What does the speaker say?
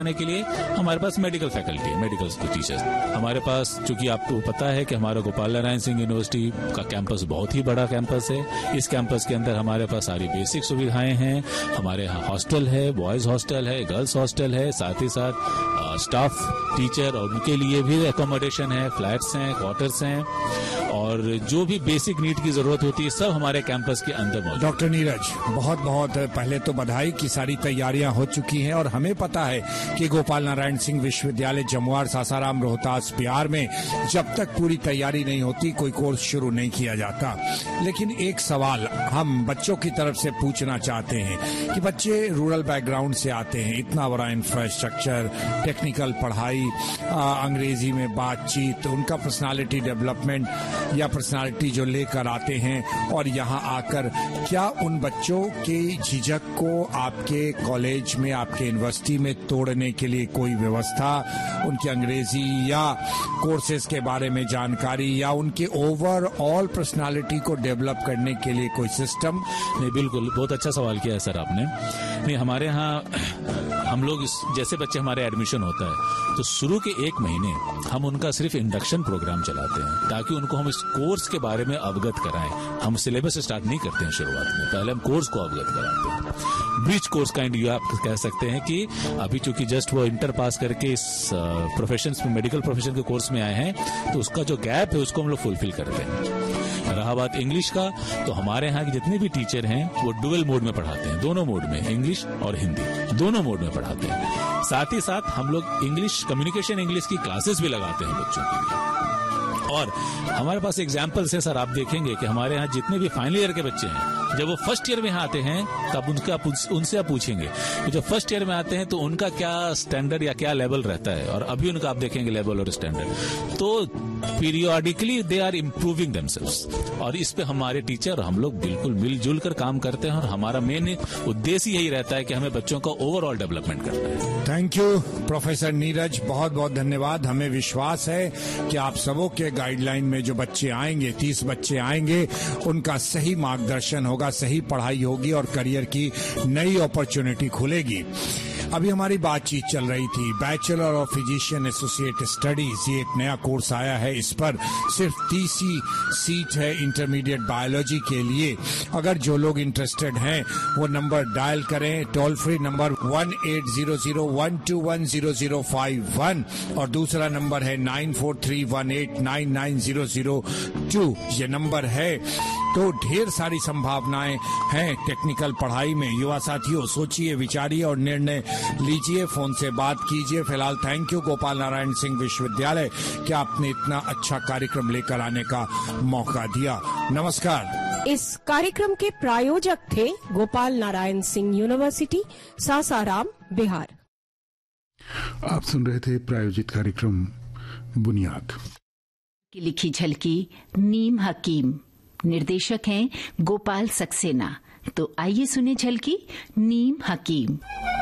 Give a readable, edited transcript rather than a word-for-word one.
के लिए हमारे पास मेडिकल फैकल्टी है, मेडिकल टीचर्स हमारे पास। चूंकि आपको पता है कि हमारा गोपाल नारायण सिंह यूनिवर्सिटी का कैंपस बहुत ही बड़ा कैंपस है। इस कैंपस के अंदर हमारे पास सारी बेसिक सुविधाएं हैं। हमारे यहाँ हॉस्टल है, बॉयज हॉस्टल है, गर्ल्स हॉस्टल है, साथ ही साथ स्टाफ टीचर और उनके लिए भी एकोमोडेशन है, फ्लैट्स हैं, क्वार्टर्स हैं, और जो भी बेसिक नीड की जरूरत होती है सब हमारे कैंपस के अंदर मौजूद। डॉक्टर नीरज, बहुत बहुत पहले तो बधाई की सारी तैयारियां हो चुकी हैं और हमें पता है कि गोपाल नारायण सिंह विश्वविद्यालय जमुआर, सासाराम, रोहतास, बिहार में जब तक पूरी तैयारी नहीं होती कोई कोर्स शुरू नहीं किया जाता। लेकिन एक सवाल हम बच्चों की तरफ से पूछना चाहते हैं कि बच्चे रूरल बैकग्राउंड से आते हैं, इतना बड़ा इंफ्रास्ट्रक्चर, टेक्निकल पढ़ाई, अंग्रेजी में बातचीत, उनका पर्सनालिटी डेवलपमेंट या पर्सनालिटी जो लेकर आते हैं, और यहाँ आकर क्या उन बच्चों के झिझक को आपके कॉलेज में, आपके यूनिवर्सिटी में तोड़ने के लिए कोई व्यवस्था, उनकी अंग्रेजी या कोर्सेज के बारे में जानकारी या उनके ओवरऑल पर्सनालिटी को डेवलप करने के लिए कोई सिस्टम? नहीं, बिल्कुल बहुत अच्छा सवाल किया है सर आपने। नहीं, हमारे यहाँ हम लोग जैसे बच्चे हमारे एडमिशन होता है तो शुरू के 1 महीने हम उनका सिर्फ इंडक्शन प्रोग्राम चलाते हैं ताकि उनको हम इस कोर्स के बारे में अवगत कराएं। हम सिलेबस स्टार्ट नहीं करते हैं शुरुआत में, पहले हम कोर्स को अवगत कराते हैं। ब्रिज कोर्स का इंडिया आप कह सकते हैं कि अभी चूंकि जस्ट वो इंटर पास करके इस प्रोफेशन में, मेडिकल प्रोफेशन के कोर्स में आए हैं, तो उसका जो गैप है उसको हम लोग फुलफिल करते हैं। रहा बात इंग्लिश का, तो हमारे यहाँ के जितने भी टीचर हैं वो डुअल मोड में पढ़ाते हैं, दोनों मोड में, इंग्लिश और हिंदी दोनों मोड में पढ़ाते हैं। साथ ही साथ हम लोग इंग्लिश कम्युनिकेशन इंग्लिश की क्लासेस भी लगाते हैं बच्चों के लिए। और हमारे पास एग्जाम्पल्स है सर, आप देखेंगे कि हमारे यहाँ जितने भी फाइनल ईयर के बच्चे हैं, जब वो फर्स्ट ईयर में यहाँ आते हैं तब उनसे आप पूछेंगे कि जब फर्स्ट ईयर में आते हैं तो उनका क्या स्टैंडर्ड या क्या लेवल रहता है, और अभी उनका आप देखेंगे लेवल और स्टैंडर्ड, तो periodically they are improving themselves. और इस पे हमारे टीचर और हम लोग बिल्कुल मिलजुल कर काम करते हैं, और हमारा मेन उद्देश्य यही रहता है कि हमें बच्चों का ओवरऑल डेवलपमेंट करना है। थैंक यू प्रोफेसर नीरज, बहुत बहुत धन्यवाद। हमें विश्वास है कि आप सबों के गाइडलाइन में जो बच्चे आएंगे, 30 बच्चे आएंगे, उनका सही मार्गदर्शन होगा, सही पढ़ाई होगी और करियर की नई अपॉर्चुनिटी खुलेगी। अभी हमारी बातचीत चल रही थी bachelor of physician associate studies, ये एक नया कोर्स आया है। इस पर सिर्फ 30 ही सीट है इंटरमीडिएट बायोलॉजी के लिए। अगर जो लोग इंटरेस्टेड हैं वो नंबर डायल करें, टोल फ्री नंबर 180012100051 और दूसरा नंबर है 9431899002। ये नंबर है। तो ढेर सारी संभावनाएं हैं टेक्निकल पढ़ाई में। युवा साथियों, सोचिए, विचारिए और निर्णय लीजिए, फोन से बात कीजिए। फिलहाल थैंक यू गोपाल नारायण सिंह विश्वविद्यालय कि आपने इतना अच्छा कार्यक्रम लेकर आने का मौका दिया। नमस्कार। इस कार्यक्रम के प्रायोजक थे गोपाल नारायण सिंह यूनिवर्सिटी, सासाराम, बिहार। आप सुन रहे थे प्रायोजित कार्यक्रम बुनियाद की लिखी झलकी नीम हकीम। निर्देशक हैं गोपाल सक्सेना। तो आइए सुने झलकी नीम हकीम।